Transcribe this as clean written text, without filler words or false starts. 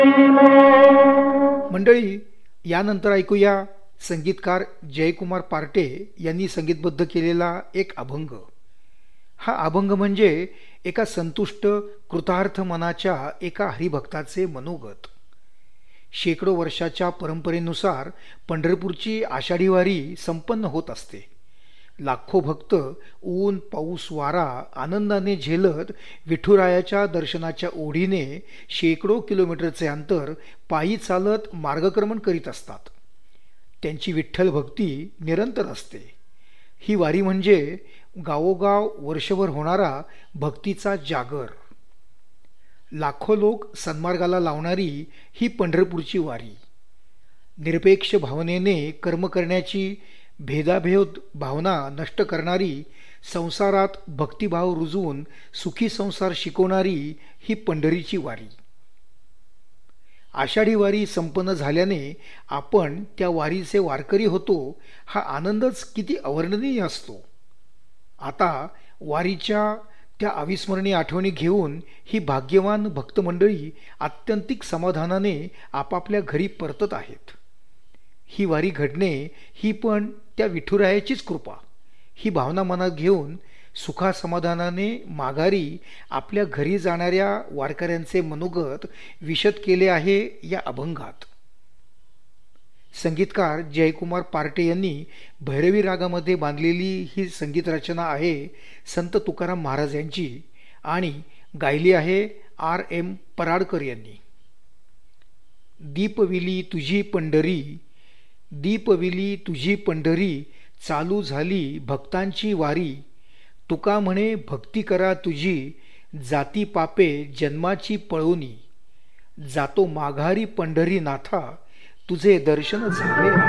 मंडळी, यानंतर ऐकूया संगीतकार जयकुमार पार्टे यांनी संगीतबद्ध केलेला एक अभंग. हा अभंग म्हणजे एका संतुष्ट कृतार्थ मनाच्या एका हरिभक्ताचे मनोगत. शेकडो वर्षाच्या परंपरेनुसार पंढरपूरची आषाढी वारी संपन्न होत असते. लाखो भक्त ऊन पाऊस वारा आनंदाने झेलत विठुरायाच्या दर्शनाच्या ओढीने शेकडो किलोमीटरचे अंतर पायी चालत मार्गक्रमण करीत असतात. त्यांची विठ्ठल भक्ती निरंतर असते. ही वारी म्हणजे गावोगाव वर्षभर होणारा भक्तीचा जागर. लाखो लोक सन्मार्गाला लावणारी ही पंढरपूरची वारी. निरपेक्ष भावनेने कर्म करण्याची भेदाभेद भावना नष्ट करणारी, संसारात भक्तिभाव रुजवून सुखी संसार शिकवणारी ही पंढरीची वारी. आषाढी वारी संपन्न झाल्याने आपण त्या वारीचे वारकरी होतो, हा आनंदच किती अवर्णनीय असतो. आता वारीच्या त्या अविस्मरणीय आठवणी घेऊन ही भाग्यवान भक्तमंडळी आत्यंतिक समाधानाने आपापल्या घरी परतत आहेत. ही वारी घडणे ही पण त्या विठुरायाचीच कृपा. ही भावना मनात घेऊन सुखासमाधानाने माघारी आपल्या घरी जाणाऱ्या वारकऱ्यांचे मनोगत विशद केले आहे या अभंगात. संगीतकार जयकुमार पार्टे यांनी भैरवी रागामध्ये बांधलेली ही संगीत रचना आहे संत तुकाराम महाराज यांची आणि गायली आहे R.M. पराडकर यांनी. दीपविली तुझी पंढरी, दीपविली तुझी पंढरी, चालू झाली भक्तांची वारी. तुका म्हणे भक्ती करा तुझी, जाती पापे जन्माची पळोनी. जातो माघारी पंढरी नाथा, तुझे दर्शन झाले.